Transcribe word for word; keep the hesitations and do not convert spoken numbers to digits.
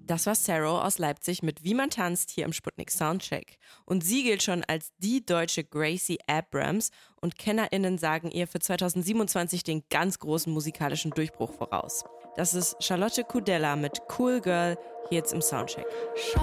Das war Sarah aus Leipzig mit Wie man tanzt hier im Sputnik Soundcheck. Und sie gilt schon als die deutsche Gracie Abrams und KennerInnen sagen ihr für zwanzig siebenundzwanzig den ganz großen musikalischen Durchbruch voraus. Das ist Charlotte Kudella mit Cool Girl hier jetzt im Soundcheck.